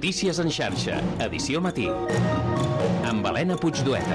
Notícies en xarxa, edició matí, amb Helena Puigdueta.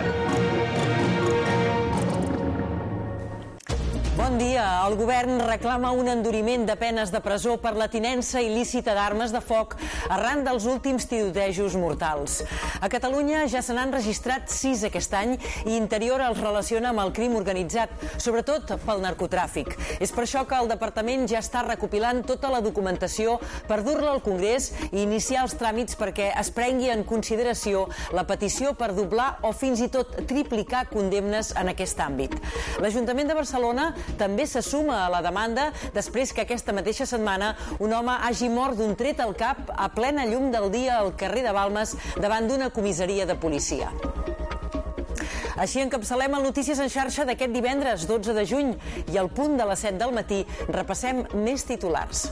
Bon dia. El govern reclama un enduriment de penes de presó per la tinença il·lícita d'armes de foc arran dels últims tirotejos mortals. A Catalunya ja se n'han registrat 6 aquest any i Interior els relaciona amb el crim organitzat, sobretot pel narcotràfic. És per això que el departament ja està recopilant tota la documentació per dur-la al Congrés i iniciar els tràmits perquè es prengui en consideració la petició per doblar o fins i tot triplicar condemnes en aquest àmbit. L'Ajuntament de Barcelona també se suma a la demanda després que aquesta mateixa setmana un home hagi mort d'un tret al cap a plena llum del dia al carrer de Balmes davant d'una comissaria de policia. Així encapçalem el Notícies en xarxa d'aquest divendres 12 de juny i al punt de les 7 del matí repassem més titulars.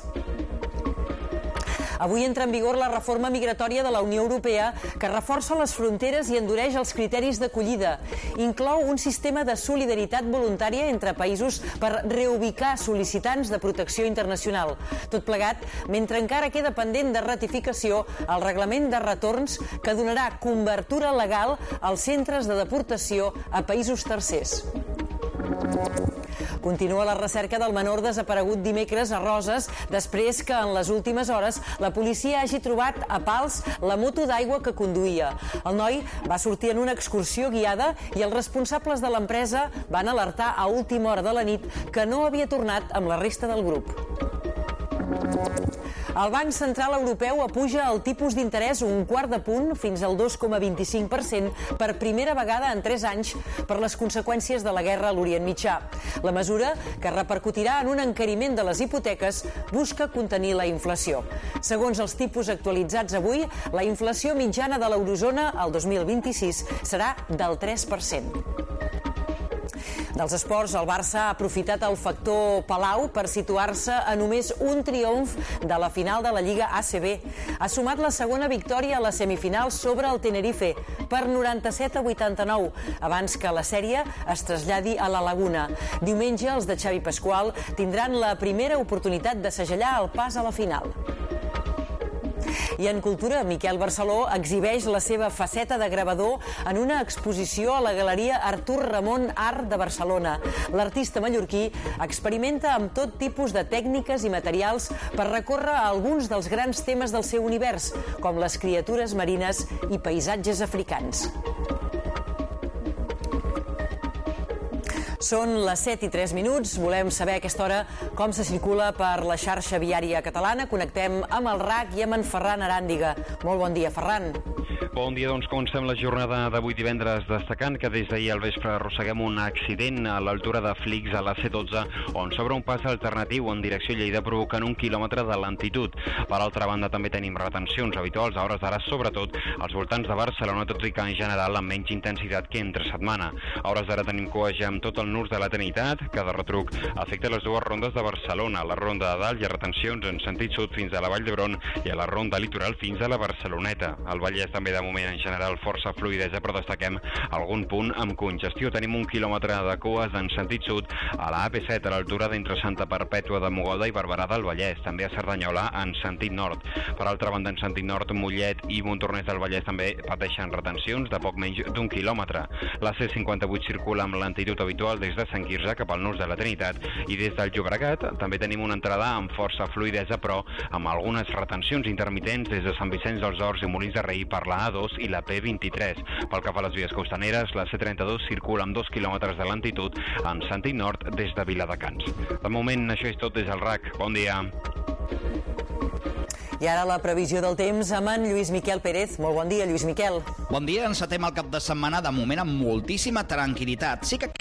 Avui entra en vigor la reforma migratòria de la Unió Europea que reforça les fronteres i endureix els criteris d'acollida. Inclou un sistema de solidaritat voluntària entre països per reubicar sol·licitants de protecció internacional. Tot plegat, mentre encara queda pendent de ratificació el reglament de retorns que donarà cobertura legal als centres de deportació a països tercers. Continua la recerca del menor desaparegut dimecres a Roses després que en les últimes hores la policia hagi trobat a Pals la moto d'aigua que conduïa. El noi va sortir en una excursió guiada i els responsables de l'empresa van alertar a última hora de la nit que no havia tornat amb la resta del grup. El Banc Central Europeu apuja el tipus d'interès un quart de punt fins al 2,25% per primera vegada en 3 anys per les conseqüències de la guerra a l'Orient Mitjà. La mesura, que repercutirà en un encariment de les hipoteques, busca contenir la inflació. Segons els tipus actualitzats avui, la inflació mitjana de l'eurozona al 2026 serà del 3%. Dels esports, el Barça ha aprofitat el factor Palau per situar-se a només un triomf de la final de la Lliga ACB. Ha sumat la segona victòria a la semifinal sobre el Tenerife per 97-89, abans que la sèrie es traslladi a la Laguna. Diumenge, els de Xavi Pasqual tindran la primera oportunitat de segellar el pas a la final. I en cultura, Miquel Barceló exhibeix la seva faceta de gravador en una exposició a la Galeria Artur Ramon Art de Barcelona. L'artista mallorquí experimenta amb tot tipus de tècniques i materials per recórrer alguns dels grans temes del seu univers, com les criatures marines i paisatges africans. Són les 7:03. Volem saber a aquesta hora com se circula per la xarxa viària catalana. Connectem amb el RAC i amb en Ferran Aràndiga. Molt bon dia, Ferran. Bon dia, doncs comencem la jornada d'avui divendres destacant que des d'ahir al vespre arrosseguem un accident a l'altura de Flix a la C12 on s'obre un pas alternatiu en direcció a Lleida provocant 1 quilòmetre de lentitud. Per altra banda també tenim retencions habituals a hores d'ara, sobretot als voltants de Barcelona, tot i que en general amb menys intensitat que entre setmana. A hores d'ara tenim cua ja amb tot el nus de la Trinitat, que de retruc afecta les dues rondes de Barcelona. A la ronda de dalt hi ha retencions en sentit sud fins a la Vall d'Hebron i a la ronda litoral fins a la Barceloneta. El Vallès també de moment en general força fluidesa, però destaquem algun punt amb congestió. Tenim 1 quilòmetre de cues en sentit sud a la AP7 a l'altura d'entre Santa Perpètua de Mogoda i Barberà del Vallès, també a Cerdanyola en sentit nord. Per altra banda, en sentit nord, Mollet i Montornès del Vallès també pateixen retencions de poc menys d'1 quilòmetre. La C58 circula amb lentitud habitual des de Sant Quirze cap al nus de la Trinitat i des del Llobregat també tenim una entrada amb força fluidesa, però amb algunes retencions intermitents des de Sant Vicenç dels Horts i Molins de Rei per la A2 i la P23. Pel que fa a les vies costaneres, la C32 circula amb 2 quilòmetres de lentitud en sentit nord des de Viladecans. De moment, això és tot des del RAC. Bon dia. I ara la previsió del temps amb en Lluís Miquel Pérez. Molt bon dia, Lluís Miquel. Bon dia, encetem el cap de setmana de moment amb moltíssima tranquil·litat. Sí que